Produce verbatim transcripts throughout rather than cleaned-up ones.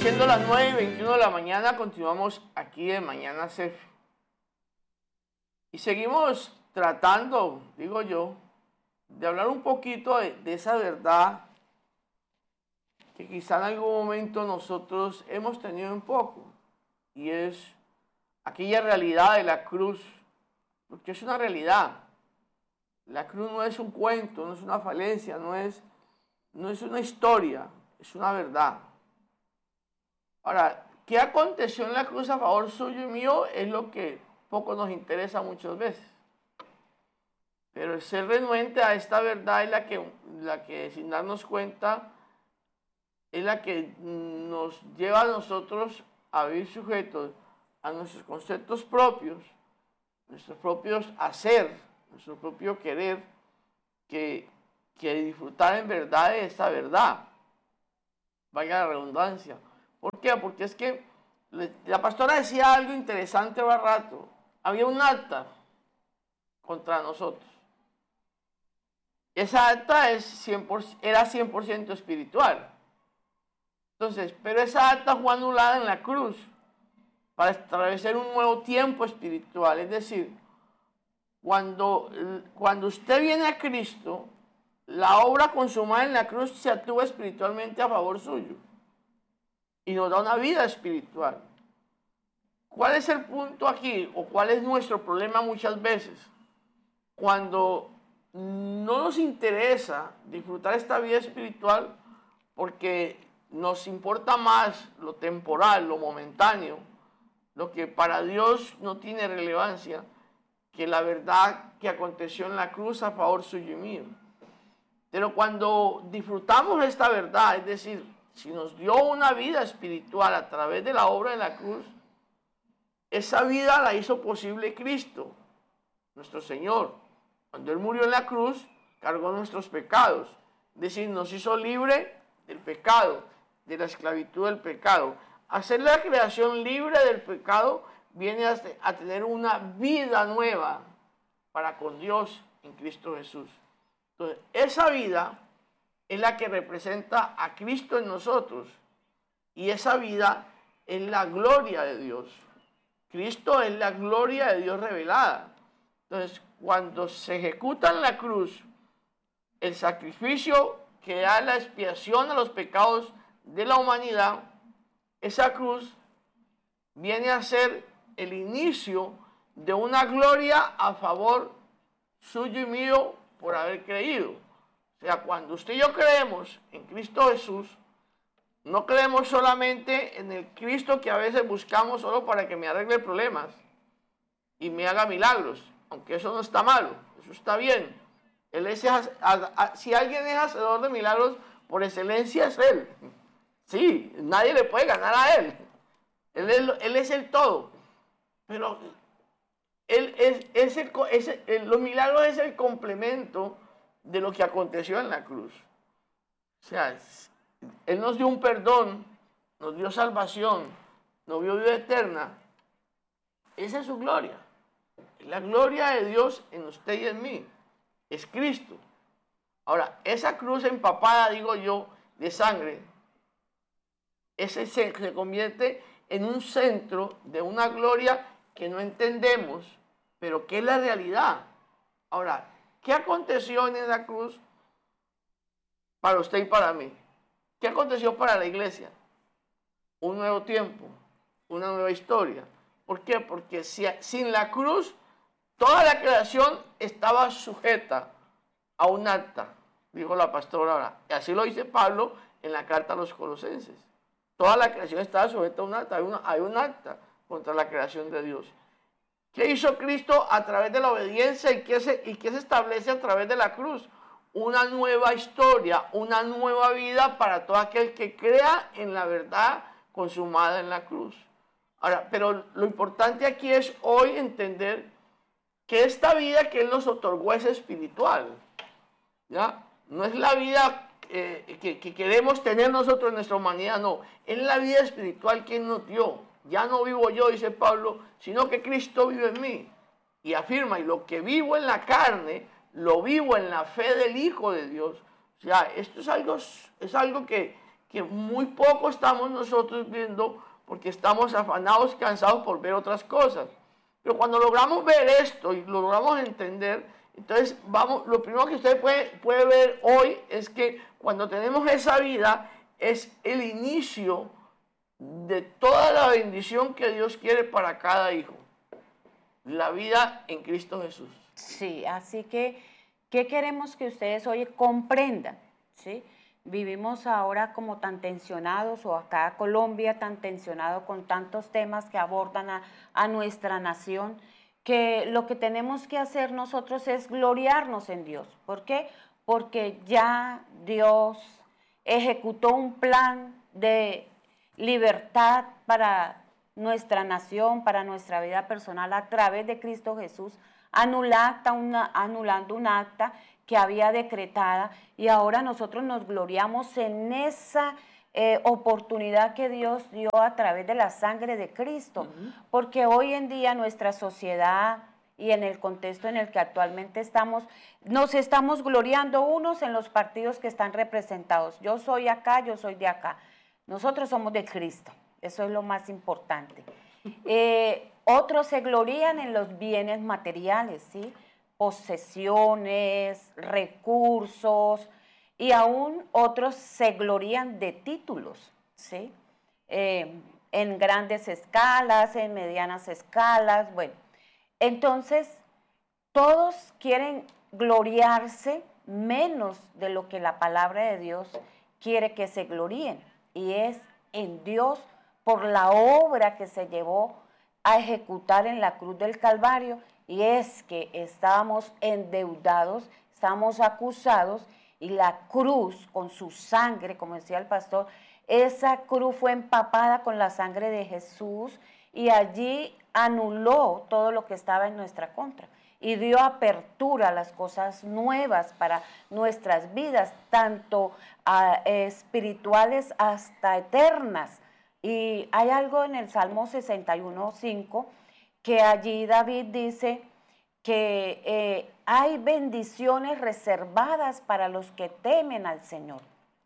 Siendo las nueve y veintiuno de la mañana, continuamos aquí en Mañana C E F. Y seguimos tratando, digo yo, de hablar un poquito de, de esa verdad que quizá en algún momento nosotros hemos tenido un poco. Y es aquella realidad de la cruz, porque es una realidad. La cruz no es un cuento, no es una falencia, no es, no es una historia, es una verdad. Ahora, ¿qué aconteció en la cruz a favor suyo y mío? Es lo que poco nos interesa muchas veces. Pero el ser renuente a esta verdad es la que, la que sin darnos cuenta, es la que nos lleva a nosotros a vivir sujetos a nuestros conceptos propios, nuestros propios hacer, nuestro propio querer, que, que disfrutar en verdad de esta verdad. Vaya la redundancia. ¿Por qué? Porque es que la pastora decía algo interesante hace rato. Había un acta contra nosotros. Esa acta es cien por ciento, era cien por ciento espiritual. Entonces, pero esa acta fue anulada en la cruz para establecer un nuevo tiempo espiritual. Es decir, cuando, cuando usted viene a Cristo, la obra consumada en la cruz se actúa espiritualmente a favor suyo y nos da una vida espiritual. ¿Cuál es el punto aquí? ¿O cuál es nuestro problema muchas veces? Cuando no nos interesa disfrutar esta vida espiritual porque nos importa más lo temporal, lo momentáneo, lo que para Dios no tiene relevancia, que la verdad que aconteció en la cruz a favor suyo y mío. Pero cuando disfrutamos esta verdad, es decir, si nos dio una vida espiritual a través de la obra de la cruz, esa vida la hizo posible Cristo, nuestro Señor. Cuando Él murió en la cruz, cargó nuestros pecados. Es decir, nos hizo libre del pecado, de la esclavitud del pecado. Hacer la creación libre del pecado viene a tener una vida nueva para con Dios en Cristo Jesús. Entonces, esa vida es la que representa a Cristo en nosotros. Y esa vida es la gloria de Dios. Cristo es la gloria de Dios revelada. Entonces, cuando se ejecuta en la cruz el sacrificio que da la expiación a los pecados de la humanidad, esa cruz viene a ser el inicio de una gloria a favor suyo y mío por haber creído. O sea, cuando usted y yo creemos en Cristo Jesús, no creemos solamente en el Cristo que a veces buscamos solo para que me arregle problemas y me haga milagros, aunque eso no está malo, eso está bien. Él es, a, a, si alguien es hacedor de milagros, por excelencia es Él. Sí, nadie le puede ganar a Él. Él es, él es el todo. Pero él es, es el, es el, los milagros es el complemento de lo que aconteció en la cruz. O sea, Él nos dio un perdón, nos dio salvación, nos dio vida eterna. Esa es su gloria. La gloria de Dios en usted y en mí es Cristo. Ahora, esa cruz empapada, digo yo, de sangre, ese se, se convierte en un centro de una gloria que no entendemos, pero que es la realidad. Ahora, ¿qué aconteció en esa cruz para usted y para mí? ¿Qué aconteció para la iglesia? Un nuevo tiempo, una nueva historia. ¿Por qué? Porque si, sin la cruz, toda la creación estaba sujeta a un acta, dijo la pastora ahora. Y así lo dice Pablo en la carta a los Colosenses. Toda la creación estaba sujeta a un acta. Hay, una, hay un acta contra la creación de Dios. ¿Qué hizo Cristo a través de la obediencia y qué se, y qué se establece a través de la cruz? Una nueva historia, una nueva vida para todo aquel que crea en la verdad consumada en la cruz. Ahora, pero lo importante aquí es hoy entender que esta vida que Él nos otorgó es espiritual, ¿ya? No es la vida eh, que, que queremos tener nosotros en nuestra humanidad, no. Es la vida espiritual que Él nos dio. Ya no vivo yo, dice Pablo, sino que Cristo vive en mí. Y afirma, y lo que vivo en la carne, lo vivo en la fe del Hijo de Dios. O sea, esto es algo, es algo que, que muy poco estamos nosotros viendo porque estamos afanados, cansados por ver otras cosas. Pero cuando logramos ver esto y lo logramos entender, entonces vamos, lo primero que usted puede, puede ver hoy es que cuando tenemos esa vida es el inicio de toda la bendición que Dios quiere para cada hijo. La vida en Cristo Jesús. Sí, así que, ¿qué queremos que ustedes hoy comprendan? ¿Sí? Vivimos ahora como tan tensionados, o acá Colombia tan tensionado con tantos temas que abordan a, a nuestra nación, que lo que tenemos que hacer nosotros es gloriarnos en Dios. ¿Por qué? Porque ya Dios ejecutó un plan de libertad para nuestra nación, para nuestra vida personal a través de Cristo Jesús, anulando una, anulando un acta que había decretada, y ahora nosotros nos gloriamos en esa eh, oportunidad que Dios dio a través de la sangre de Cristo, uh-huh. porque hoy en día nuestra sociedad y en el contexto en el que actualmente estamos, nos estamos gloriando unos en los partidos que están representados. Yo soy acá, yo soy de acá. Nosotros somos de Cristo, eso es lo más importante. Eh, otros se glorían en los bienes materiales, ¿sí? Posesiones, recursos, y aún otros se glorían de títulos, ¿sí? Eh, en grandes escalas, en medianas escalas, bueno. Entonces, todos quieren gloriarse menos de lo que la palabra de Dios quiere que se gloríen, y es en Dios por la obra que se llevó a ejecutar en la cruz del Calvario, y es que estábamos endeudados, estábamos acusados, y la cruz con su sangre, como decía el pastor, esa cruz fue empapada con la sangre de Jesús, y allí anuló todo lo que estaba en nuestra contra y dio apertura a las cosas nuevas para nuestras vidas, tanto uh, espirituales hasta eternas. Y hay algo en el Salmo sesenta y uno, cinco, que allí David dice que eh, hay bendiciones reservadas para los que temen al Señor.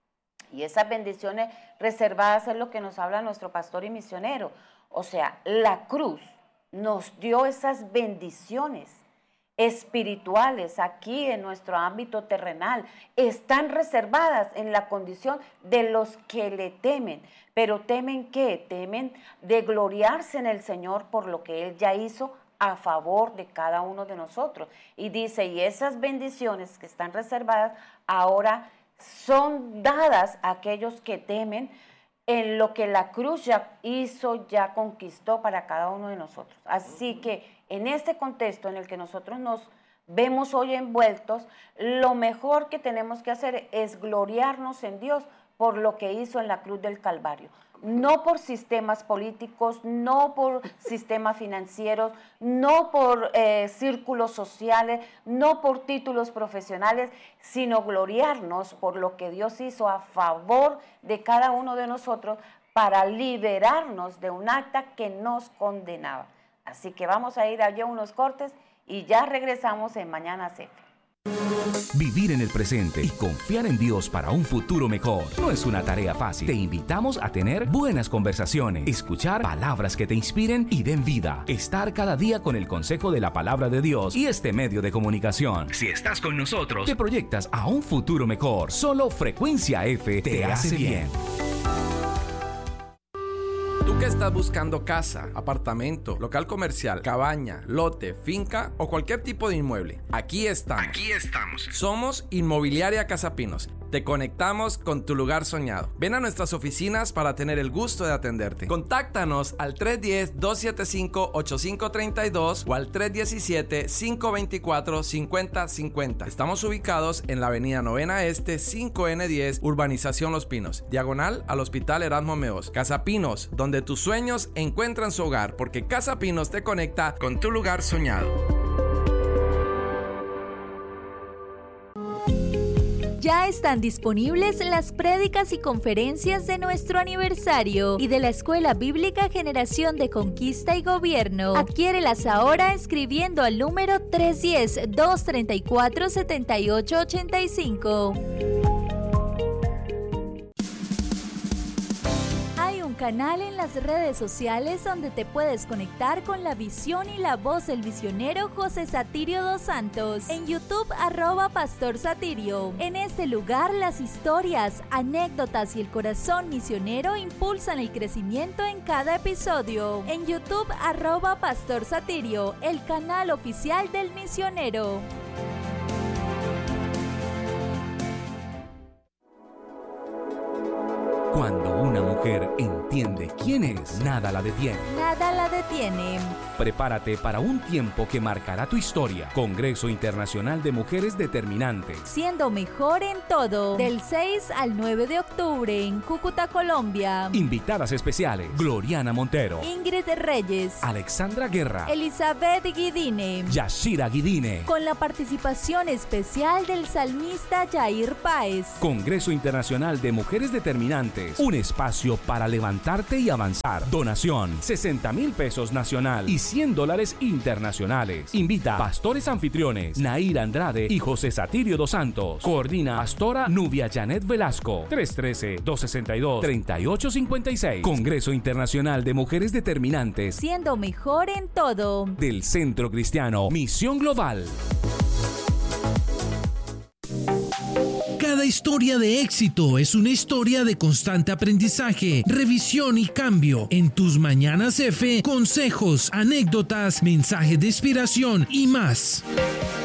Y esas bendiciones reservadas es lo que nos habla nuestro pastor y misionero. O sea, la cruz nos dio esas bendiciones espirituales aquí en nuestro ámbito terrenal. Están reservadas en la condición de los que le temen. ¿Pero temen qué? Temen de gloriarse en el Señor por lo que Él ya hizo a favor de cada uno de nosotros. Y dice, y esas bendiciones que están reservadas ahora son dadas a aquellos que temen en lo que la cruz ya hizo, ya conquistó para cada uno de nosotros. Así que en este contexto en el que nosotros nos vemos hoy envueltos, lo mejor que tenemos que hacer es gloriarnos en Dios por lo que hizo en la cruz del Calvario. No por sistemas políticos, no por sistemas financieros, no por eh, círculos sociales, no por títulos profesionales, sino gloriarnos por lo que Dios hizo a favor de cada uno de nosotros para liberarnos de un acta que nos condenaba. Así que vamos a ir allá a unos cortes y ya regresamos en Mañana C F. Vivir en el presente y confiar en Dios para un futuro mejor no es una tarea fácil. Te invitamos a tener buenas conversaciones, escuchar palabras que te inspiren y den vida, estar cada día con el consejo de la palabra de Dios y este medio de comunicación. Si estás con nosotros, te proyectas a un futuro mejor. Solo Frecuencia F te, te hace bien. ¿Tú que estás buscando casa, apartamento, local comercial, cabaña, lote, finca o cualquier tipo de inmueble? Aquí estamos. Aquí estamos. Somos Inmobiliaria Casapinos. Te conectamos con tu lugar soñado. Ven a nuestras oficinas para tener el gusto de atenderte. Contáctanos al tres uno cero, dos siete cinco, ocho cinco tres dos o al tres uno siete, cinco dos cuatro, cinco cero cinco cero. Estamos ubicados en la avenida Novena Este, cinco ene diez, Urbanización Los Pinos, diagonal al Hospital Erasmo Meos. Casapinos, donde tus sueños encuentran su hogar, porque Casapinos te conecta con tu lugar soñado. Ya están disponibles las prédicas y conferencias de nuestro aniversario y de la Escuela Bíblica Generación de Conquista y Gobierno. Adquiérelas ahora escribiendo al número tres uno cero, dos tres cuatro, siete ocho ocho cinco. canal en las redes sociales donde te puedes conectar con la visión y la voz del misionero José Satirio dos Santos. En YouTube, arroba Pastor Satirio. En este lugar, las historias, anécdotas y el corazón misionero impulsan el crecimiento en cada episodio. En YouTube, arroba Pastor Satirio, el canal oficial del misionero. Cuando una mujer entiende quién es, nada la detiene. Nada la detiene. Prepárate para un tiempo que marcará tu historia. Congreso Internacional de Mujeres Determinantes. Siendo mejor en todo. Del seis al nueve de octubre en Cúcuta, Colombia. Invitadas especiales: Gloriana Montero, Ingrid Reyes, Alexandra Guerra, Elizabeth Guidine, Yashira Guidine. Con la participación especial del salmista Jair Páez. Congreso Internacional de Mujeres Determinantes. Un espacio para levantarte y avanzar. Donación: sesenta mil pesos nacional y cien dólares internacionales. Invita pastores anfitriones Nair Andrade y José Satirio dos Santos. Coordina pastora Nubia Janet Velasco. tres uno tres, dos seis dos, tres ocho cinco seis. Congreso Internacional de Mujeres Determinantes. Siendo mejor en todo. Del Centro Cristiano Misión Global. Cada historia de éxito es una historia de constante aprendizaje, revisión y cambio. En tus Mañanas F, consejos, anécdotas, mensajes de inspiración y más.